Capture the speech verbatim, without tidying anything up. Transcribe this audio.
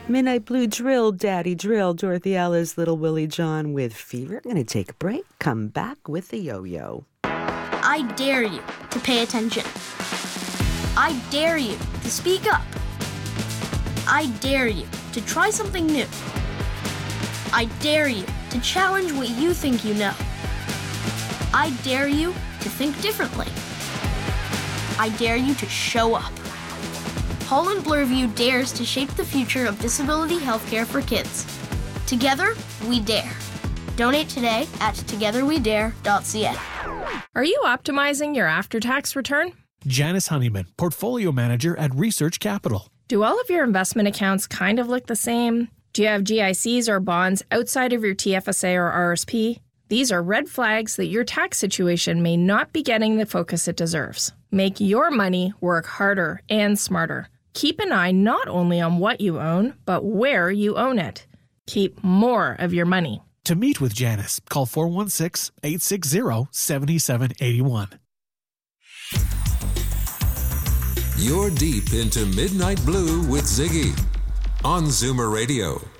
Midnight Blue, drill, Daddy, drill. Dorothy Ellis, Little Willie John with Fever. I'm going to take a break. Come back with the yo-yo. I dare you to pay attention. I dare you to speak up. I dare you to try something new. I dare you to challenge what you think you know. I dare you to think differently. I dare you to show up. Holland Bloorview dares to shape the future of disability healthcare for kids. Together, we dare. Donate today at together we dare dot c a. Are you optimizing your after-tax return? Janice Honeyman, Portfolio Manager at Research Capital. Do all of your investment accounts kind of look the same? Do you have G I Cs or bonds outside of your T F S A or R S P? These are red flags that your tax situation may not be getting the focus it deserves. Make your money work harder and smarter. Keep an eye not only on what you own, but where you own it. Keep more of your money. To meet with Janice, call four one six, eight six zero, seven seven eight one. You're deep into Midnight Blue with Ziggy on Zoomer Radio.